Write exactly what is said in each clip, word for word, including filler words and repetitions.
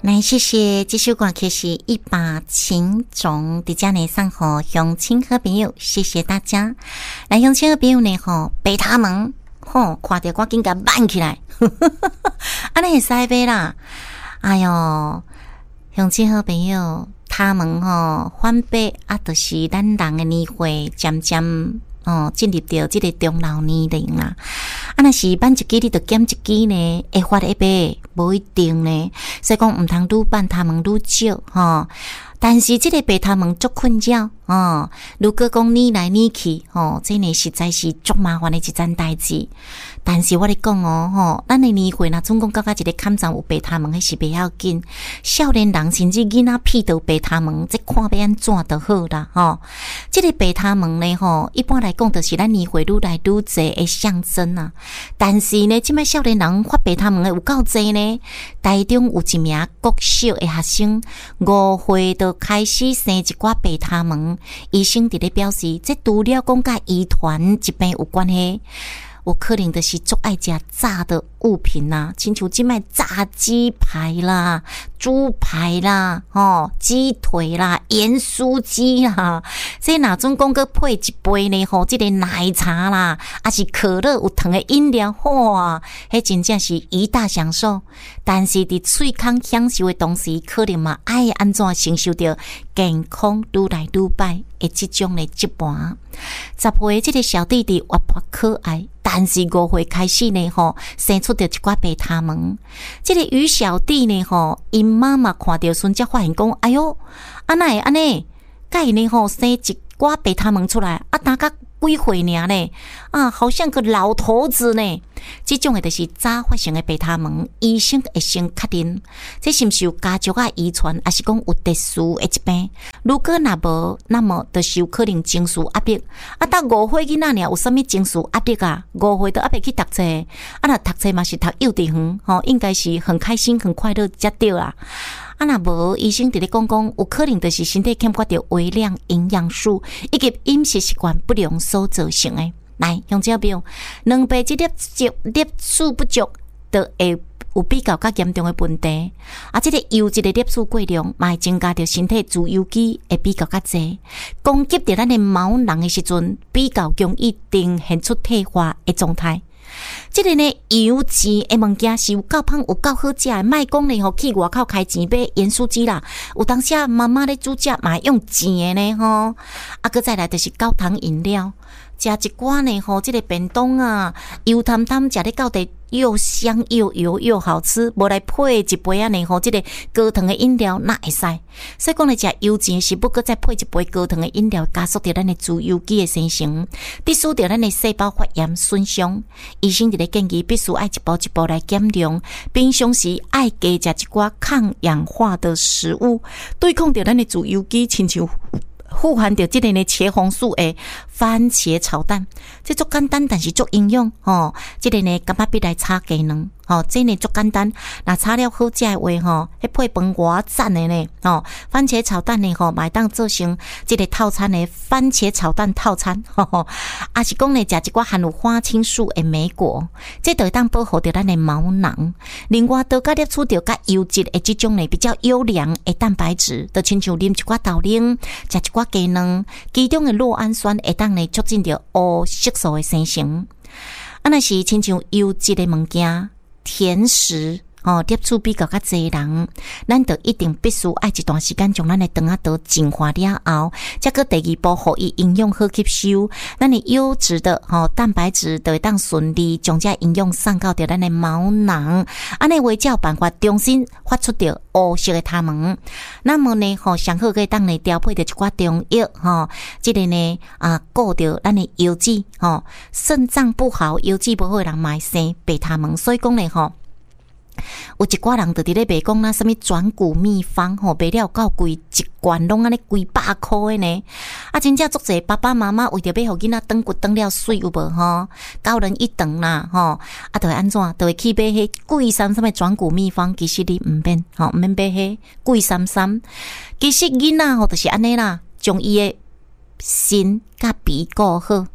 来，谢谢这首歌曲是一把琴种伫遮呢送互乡亲好朋友，谢谢大家。来，乡亲好朋友呢吼，白头毛吼，看到赶紧甲挽起来，安尼会使买啦。哎哟，乡亲好朋友，头毛吼反白啊，就是咱人的年岁渐渐哦进入到这个中老年龄啦。啊，若是挽一支你就减一支呢，会发会白，无一定呢。所以讲毋通愈挽头毛愈少吼。但是这个白头毛足困扰哦，如果讲你来你去吼，这呢实在是足麻烦的一件代志。但是我咧讲哦吼，咱的年岁若总共到甲一个坎站有白头毛，迄是袂要紧。少年人甚至囡仔剃到白头毛，这看要安怎就好啦吼。这个白头毛呢吼，一般来讲就是咱年岁愈来愈侪的象征啊。但是呢，即摆少年人发白头毛的有够侪呢。台中有一名国小的学生，五岁就开始生一寡白头毛，医生伫咧表示，这除了讲甲遗传疾病有关系。有可能就是足爱食炸的物品啦，亲像即卖炸鸡排啦、猪排啦、吼鸡腿啦、盐酥鸡啦，这哪种讲个配一杯呢？吼，这个奶茶啦，还是可乐有糖的饮料，哇，迄真正是一大享受。但是伫喙孔享受的同时，可能嘛爱安怎承受到健康愈来愈歹的这种的羁绊。十岁这个小弟弟活泼可爱。但是五岁开始呢，吼生出着一寡白头毛。这个于小弟呢，吼因妈妈看到孙才发现讲，哎哟，啊哪会安尼？介呢吼生一寡白头毛出来，啊大概几岁尔呢？啊，好像个老头子呢。这种的就是早发生的白头毛，医生会先确定，这是不是有家族啊遗传，还是讲有特殊的疾病？如果若无，那么就是有可能情绪压力。啊，到五岁囡仔尔有啥物情绪压力啊？五岁都还袂去读册，啊，若读册嘛是读幼稚园，吼、哦，应该是很开心、很快乐才对啦。啊，若无医生伫咧讲讲，有可能就是身体欠缺着微量营养素，以及饮食习惯不良所造成的。来，乡亲朋友，两倍即粒足粒数不足，就会有比较较严重的问题。啊，即、这个油脂的粒数过量，嘛会增加着身体自由基会比较较济，攻击着咱的毛囊的时阵，比较容易呈现出退化的状态。这个呢，油脂的物件是有够芳，有够好食的，莫讲呢吼去外口开钱买盐酥鸡啦。有当时妈妈咧煮食嘛用钱的呢吼，啊，搁再来就是高糖饮料。食一寡呢吼，这个便当啊，油汤汤食咧到底又香又油又好吃，无来配一杯啊呢吼，这个高糖的饮料那会使。所以讲咧，食油脂是不过再配一杯高糖的饮料，加速着咱的自由基的生成，必须着咱的细胞发炎损伤。医生伫咧建议，必须爱一步一步来减量，平常时爱加食一寡抗氧化的食物，对抗着咱的自由基，亲像富含着这个呢茄红素的番茄炒蛋，这足简单，但是足营养哦。这个呢，感觉比来炒鸡卵哦，这呢足简单。那炒了好食的话吼，迄配饭偌赞的呢哦。番茄炒蛋呢吼，买当做成这个套餐的番茄炒蛋套餐，吼吼。啊是讲呢，食一寡含有花青素的莓果，这就会当保护着咱的毛囊。另外，多加摄取着甲优质的这种呢比较优良的蛋白质，就亲像啉一寡豆奶，食一寡鸡卵，其中的酪氨酸会当呢促进着黑色素的生成。啊，那是亲像优质的物件、甜食。哦，摄取比较较济人，咱就一定必须爱一段时间将咱的肠仔道净化了后，再个第二步，互伊营养好吸收，咱的优质的吼、哦、蛋白质就会当顺利将这营养送到着咱的毛囊，安尼话才有办法重新发出着黑色的头毛。那么呢，吼、哦、上好可以当呢调配着一寡中药，吼、哦，这个呢啊顾着咱的腰子，吼、哦，肾脏不好、腰子不好的人嘛会生白头毛，所以讲呢，吼、哦。有一寡人就伫咧卖讲那什么转骨秘方吼，卖了够贵，一罐拢安尼几百块的呢。啊，真正足侪爸爸妈妈为着要互囡仔长骨长了水有无吼？高人一等啦吼，啊，就会安怎？就会去买迄贵三三的转骨秘方，其实你毋免吼，毋免买迄贵三三。其实囡仔吼就是安尼啦，将伊的心甲鼻顾好。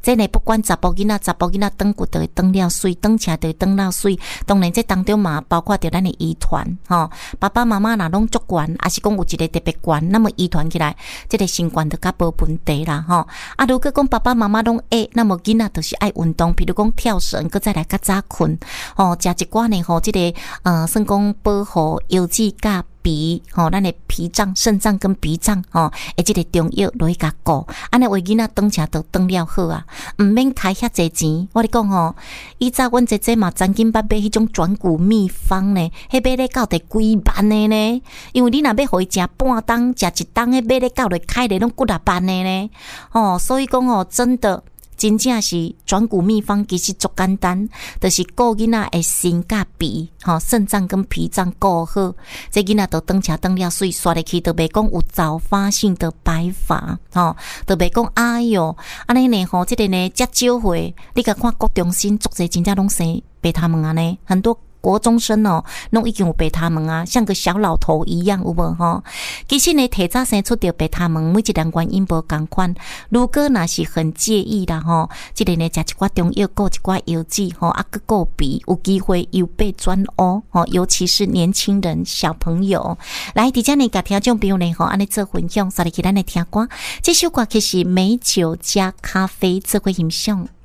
这呢不管查甫囡仔查甫囡仔长骨都会长了水，长起来都会长了水。当然这当中嘛包括着咱的遗传吼，爸爸妈妈若拢足悬，还是讲有一个特别悬，那么遗传起来，这个身悬就较无问题啦吼。啊，如果讲爸爸妈妈拢会，那么囡仔就是爱运动，比如讲跳绳，搁再来较早困，吼，食一寡呢吼，这个呃，算讲保护腰子甲脾，吼，咱的脾脏、肾脏跟脾脏，吼，诶，这个中药落去甲顾，安尼为囡仔长起来都长了好啊，毋免开遐济钱。我咧讲吼，以前阮姐姐嘛，曾经捌买迄种转骨秘方呢，迄买咧到第几万的呢？因为你若要互伊食半当、食一当，迄买咧到咧开咧拢几啊万的呢？哦，所以讲哦，真的。真正是转骨秘方，其实足简单，就是顾囡仔的心甲脾，吼，肾脏跟脾脏顾好，这囡仔都长起长了水，刷入去都袂讲有早发性的白发，吼，都袂讲哎哟，安尼呢吼，这个呢遮少岁，你甲看国中生足侪真正拢生白头毛啊呢，很多。国中生哦，拢已经有白头毛啊，像个小老头一样，有无吼？其实呢，提早生出着白头毛，每一人原因无共款。如果若是很介意啦吼，即个呢，食一寡中药，顾一寡药剂吼，啊个顾鼻，有机会有被转乌吼，尤其是年轻人、小朋友。来，伫遮呢，甲听众朋友呢吼，安尼做分享，所以去咱来听歌。这首歌其实美酒加咖啡做伙欣赏。